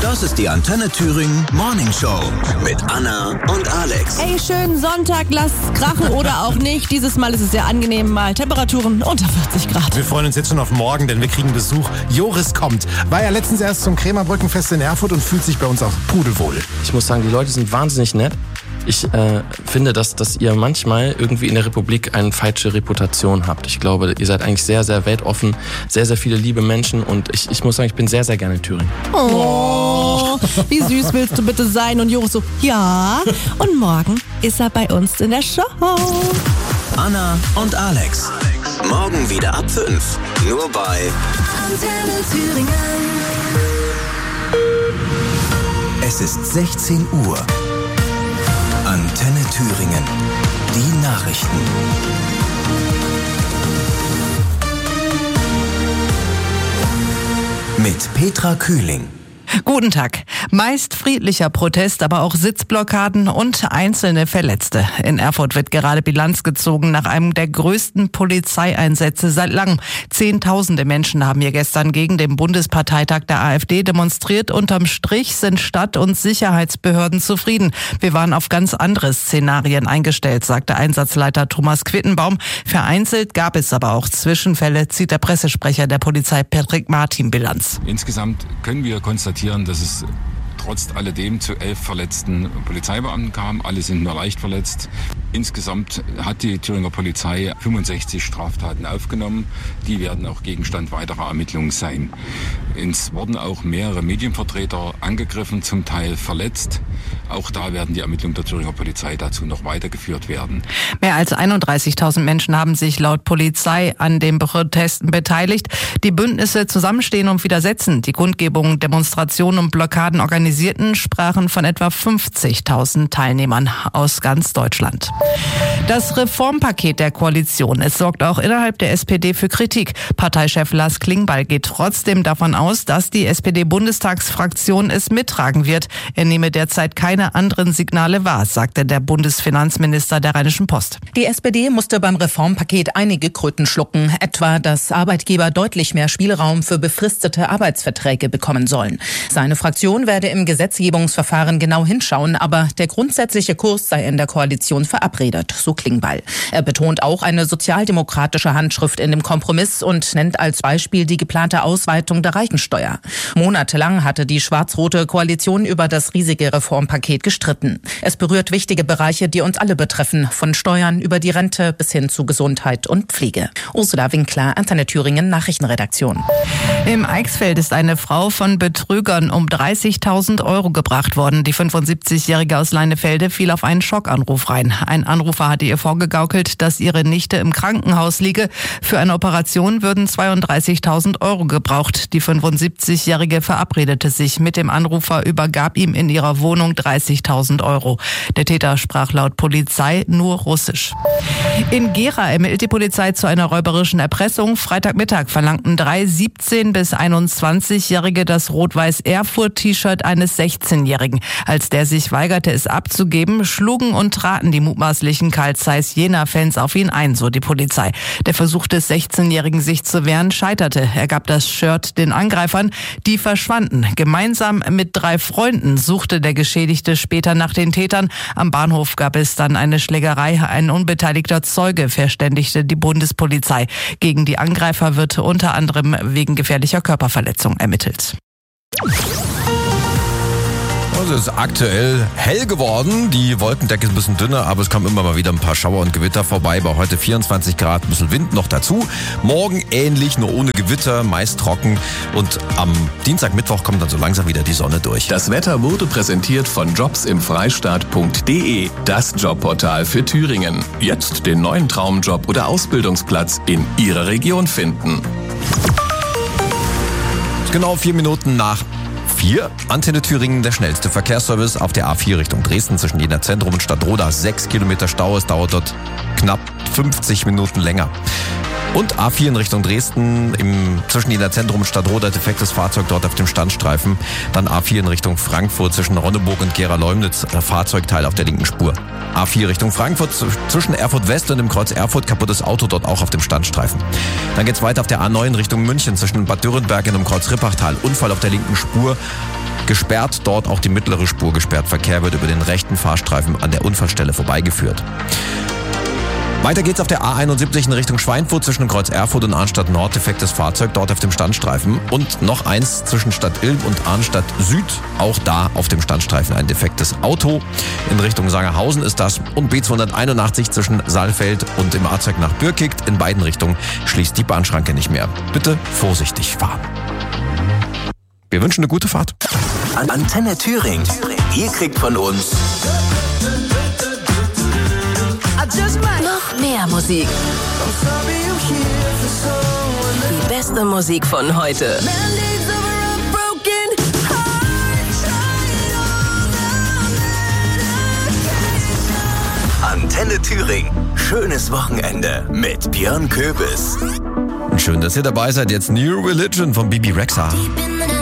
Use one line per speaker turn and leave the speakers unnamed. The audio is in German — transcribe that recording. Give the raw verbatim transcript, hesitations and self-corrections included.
Das ist die Antenne Thüringen Morning Show mit Anna und Alex.
Ey, schönen Sonntag, lasst krachen oder auch nicht. Dieses Mal ist es sehr angenehm, mal Temperaturen unter vierzig Grad.
Wir freuen uns jetzt schon auf morgen, denn wir kriegen Besuch. Joris kommt. War ja letztens erst zum Krämerbrückenfest in Erfurt und fühlt sich bei uns auch pudelwohl.
Ich muss sagen, die Leute sind wahnsinnig nett. Ich äh, finde, dass, dass ihr manchmal irgendwie in der Republik eine falsche Reputation habt. Ich glaube, ihr seid eigentlich sehr, sehr weltoffen, sehr, sehr viele liebe Menschen und ich, ich muss sagen, ich bin sehr, sehr gerne in Thüringen.
Oh, wie süß willst du bitte sein? Und Joris so, ja. Und morgen ist er bei uns in der Show.
Anna und Alex. Morgen wieder ab fünf. Nur bei
Antenne Thüringen.
Es ist sechzehn Uhr. Antenne Thüringen. Die Nachrichten. Mit Petra Kühling.
Guten Tag. Meist friedlicher Protest, aber auch Sitzblockaden und einzelne Verletzte. In Erfurt wird gerade Bilanz gezogen nach einem der größten Polizeieinsätze seit langem. Zehntausende Menschen haben hier gestern gegen den Bundesparteitag der AfD demonstriert. Unterm Strich sind Stadt- und Sicherheitsbehörden zufrieden. Wir waren auf ganz andere Szenarien eingestellt, sagte Einsatzleiter Thomas Quittenbaum. Vereinzelt gab es aber auch Zwischenfälle, zieht der Pressesprecher der Polizei Patrick Martin Bilanz.
Insgesamt können wir konstatieren, dass es trotz alledem zu elf verletzten Polizeibeamten kam. Alle sind nur leicht verletzt. Insgesamt hat die Thüringer Polizei fünfundsechzig Straftaten aufgenommen. Die werden auch Gegenstand weiterer Ermittlungen sein. Es wurden auch mehrere Medienvertreter angegriffen, zum Teil verletzt. Auch da werden die Ermittlungen der Thüringer Polizei dazu noch weitergeführt werden.
Mehr als einunddreißigtausend Menschen haben sich laut Polizei an den Protesten beteiligt. Die Bündnisse Zusammenstehen und Widersetzen, die Kundgebungen, Demonstrationen und Blockaden organisierten, sprachen von etwa fünfzigtausend Teilnehmern aus ganz Deutschland. Das Reformpaket der Koalition, es sorgt auch innerhalb der S P D für Kritik. Parteichef Lars Klingbeil geht trotzdem davon aus, dass die S P D-Bundestagsfraktion es mittragen wird. Er nehme derzeit keine anderen Signale wahr, sagte der Bundesfinanzminister der Rheinischen Post.
Die S P D musste beim Reformpaket einige Kröten schlucken, etwa, dass Arbeitgeber deutlich mehr Spielraum für befristete Arbeitsverträge bekommen sollen. Seine Fraktion werde im Gesetzgebungsverfahren genau hinschauen, aber der grundsätzliche Kurs sei in der Koalition verabredet, so Klingbeil. Er betont auch eine sozialdemokratische Handschrift in dem Kompromiss und nennt als Beispiel die geplante Ausweitung der Reichensteuer. Monatelang hatte die schwarz-rote Koalition über das riesige Reformpaket gestritten. Es berührt wichtige Bereiche, die uns alle betreffen, von Steuern über die Rente bis hin zu Gesundheit und Pflege. Ursula Winkler, Antenne Thüringen, Nachrichtenredaktion.
Im Eichsfeld ist eine Frau von Betrügern um dreißigtausend Euro gebracht worden. Die fünfundsiebzigjährige aus Leinefelde fiel auf einen Schockanruf rein. Ein Anrufer hatte ihr vorgegaukelt, dass ihre Nichte im Krankenhaus liege. Für eine Operation würden zweiunddreißigtausend Euro gebraucht. Die fünfundsiebzigjährige verabredete sich mit dem Anrufer, übergab ihm in ihrer Wohnung dreißigtausend Euro. Der Täter sprach laut Polizei nur Russisch. In Gera ermittelt die Polizei zu einer räuberischen Erpressung. Freitagmittag verlangten drei siebzehn- bis einundzwanzigjährige das Rot-Weiß-Erfurt-T-Shirt eines sechzehnjährigen. Als der sich weigerte, es abzugeben, schlugen und traten die mutmaßlichen Carl Zeiss Jena-Fans auf ihn ein, so die Polizei. Der Versuch des sechzehnjährigen, sich zu wehren, scheiterte. Er gab das Shirt den Angreifern, die verschwanden. Gemeinsam mit drei Freunden suchte der Geschädigte später nach den Tätern. Am Bahnhof gab es dann eine Schlägerei. Ein unbeteiligter Zeuge verständigte die Bundespolizei. Gegen die Angreifer wird unter anderem wegen gefährlicher Körperverletzung ermittelt.
Es ist aktuell hell geworden, die Wolkendecke ist ein bisschen dünner, aber es kommen immer mal wieder ein paar Schauer und Gewitter vorbei. Bei heute vierundzwanzig Grad, ein bisschen Wind noch dazu. Morgen ähnlich, nur ohne Gewitter, meist trocken. Und am Dienstag, Mittwoch kommt dann so langsam wieder die Sonne durch.
Das Wetter wurde präsentiert von jobs im freistaat punkt de, das Jobportal für Thüringen. Jetzt den neuen Traumjob oder Ausbildungsplatz in Ihrer Region finden.
Genau vier Minuten nach vier. Antenne Thüringen, der schnellste Verkehrsservice auf der A vier Richtung Dresden zwischen Jena Zentrum und Stadtroda. Sechs Kilometer Stau, es dauert dort knapp fünfzig Minuten länger. Und A vier in Richtung Dresden, im, zwischen Jena Zentrum und Stadtroda, defektes Fahrzeug dort auf dem Standstreifen. Dann A vier in Richtung Frankfurt zwischen Ronneburg und Gera-Leumnitz, Fahrzeugteil auf der linken Spur. A vier Richtung Frankfurt zwischen Erfurt West und dem Kreuz Erfurt, kaputtes Auto dort auch auf dem Standstreifen. Dann geht's weiter auf der A neun Richtung München zwischen Bad Dürrenberg und dem Kreuz Rippachtal, Unfall auf der linken Spur. gesperrt, dort auch die mittlere Spur gesperrt. Verkehr wird über den rechten Fahrstreifen an der Unfallstelle vorbeigeführt. Weiter geht's auf der A einundsiebzig in Richtung Schweinfurt zwischen Kreuz Erfurt und Arnstadt Nord. Defektes Fahrzeug dort auf dem Standstreifen. Und noch eins zwischen Stadt Ilm und Arnstadt Süd. Auch da auf dem Standstreifen ein defektes Auto. In Richtung Sangerhausen ist das. Und B zweihunderteinundachtzig zwischen Saalfeld und im Arzberg nach Birkigt. In beiden Richtungen schließt die Bahnschranke nicht mehr. Bitte vorsichtig fahren. Wir wünschen eine gute Fahrt.
Antenne Thüringen. Ihr kriegt von uns noch mehr Musik. Die beste Musik von heute. Antenne Thüringen. Schönes Wochenende mit Björn Köbis.
Schön, dass ihr dabei seid. Jetzt New Religion von Bibi Rexha.